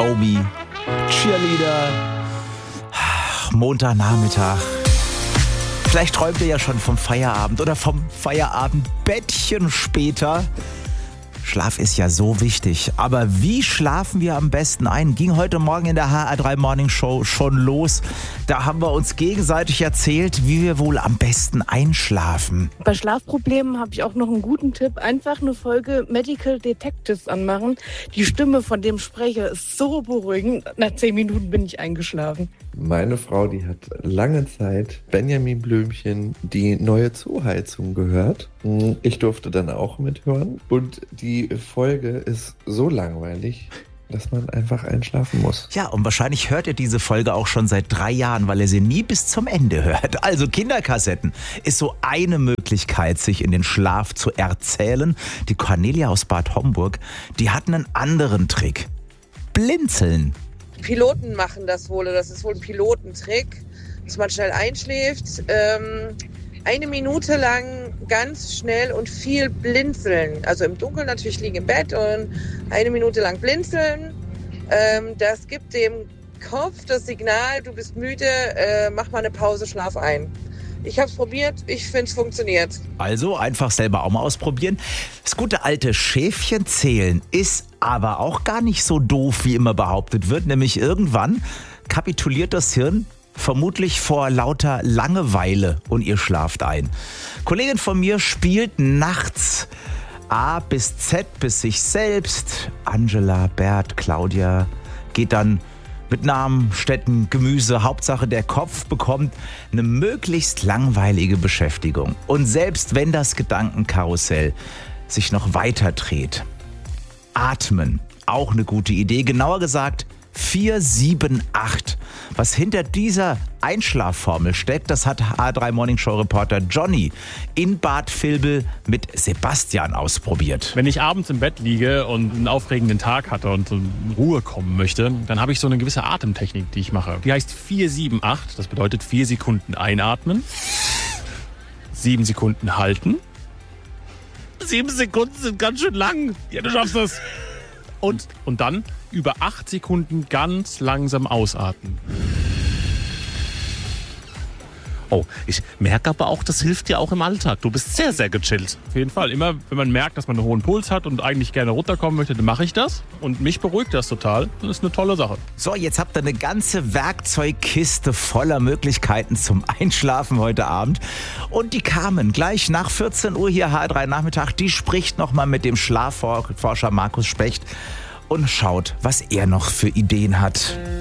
Omi, Cheerleader, Montagnachmittag. Vielleicht träumt ihr ja schon vom Feierabend oder vom Feierabendbettchen später. Schlaf ist ja so wichtig. Aber wie schlafen wir am besten ein? Ging heute Morgen in der HR3 Morning Show schon los. Da haben wir uns gegenseitig erzählt, wie wir wohl am besten einschlafen. Bei Schlafproblemen habe ich auch noch einen guten Tipp. Einfach eine Folge Medical Detectives anmachen. Die Stimme von dem Sprecher ist so beruhigend. Nach 10 Minuten bin ich eingeschlafen. Meine Frau, die hat lange Zeit Benjamin Blümchen, die neue Zooheizung gehört. Ich durfte dann auch mithören. Und die Folge ist so langweilig, dass man einfach einschlafen muss. Ja, und wahrscheinlich hört ihr diese Folge auch schon seit 3 Jahren, weil ihr sie nie bis zum Ende hört. Also Kinderkassetten ist so eine Möglichkeit, sich in den Schlaf zu erzählen. Die Cornelia aus Bad Homburg, die hat einen anderen Trick. Blinzeln. Piloten machen das wohl, oder das ist wohl ein Pilotentrick, dass man schnell einschläft. 1 Minute lang ganz schnell und viel blinzeln. Also im Dunkeln natürlich liegen im Bett und 1 Minute lang blinzeln. Das gibt dem Kopf das Signal, du bist müde, mach mal eine Pause, schlaf ein. Ich habe es probiert, ich finde es funktioniert. Also einfach selber auch mal ausprobieren. Das gute alte Schäfchenzählen ist aber auch gar nicht so doof, wie immer behauptet wird. Nämlich irgendwann kapituliert das Hirn vermutlich vor lauter Langeweile und ihr schlaft ein. Kollegin von mir spielt nachts A bis Z bis sich selbst. Angela, Bert, Claudia geht dann mit Namen, Städten, Gemüse. Hauptsache der Kopf bekommt eine möglichst langweilige Beschäftigung. Und selbst wenn das Gedankenkarussell sich noch weiter dreht, atmen, auch eine gute Idee. Genauer gesagt 4-7-8. Was hinter dieser Einschlafformel steckt, das hat HR3 Morning Show Reporter Johnny in Bad Vilbel mit Sebastian ausprobiert. Wenn ich abends im Bett liege und einen aufregenden Tag hatte und in Ruhe kommen möchte, dann habe ich so eine gewisse Atemtechnik, die ich mache. Die heißt 4-7-8. Das bedeutet 4 Sekunden einatmen, 7 Sekunden halten. 7 Sekunden sind ganz schön lang. Ja, du schaffst das. Und dann über 8 Sekunden ganz langsam ausatmen. Oh, ich merke aber auch, das hilft dir auch im Alltag. Du bist sehr, sehr gechillt. Auf jeden Fall. Immer, wenn man merkt, dass man einen hohen Puls hat und eigentlich gerne runterkommen möchte, dann mache ich das. Und mich beruhigt das total. Das ist eine tolle Sache. So, jetzt habt ihr eine ganze Werkzeugkiste voller Möglichkeiten zum Einschlafen heute Abend. Und die Carmen gleich nach 14 Uhr hier HR3 Nachmittag. Die spricht nochmal mit dem Schlafforscher Markus Specht und schaut, was er noch für Ideen hat.